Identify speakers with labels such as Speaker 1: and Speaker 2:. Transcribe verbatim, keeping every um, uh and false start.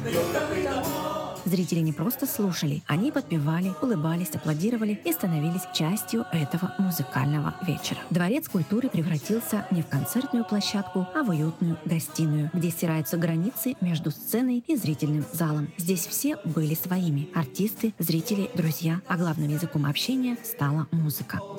Speaker 1: Зрители не просто слушали, они подпевали, улыбались, аплодировали и становились частью этого музыкального вечера. Дворец культуры превратился не в концертную площадку, а в уютную гостиную, где стираются границы между сценой и зрительным залом. Здесь все были своими — артисты, зрители, друзья, а главным языком общения стала музыка.